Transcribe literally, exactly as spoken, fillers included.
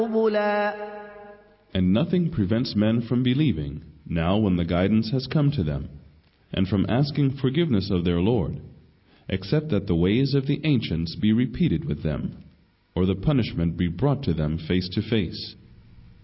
قبلا. And nothing prevents men from believing, now when the guidance has come to them, and from asking forgiveness of their Lord, except that the ways of the ancients be repeated with them, or the punishment be brought to them face to face.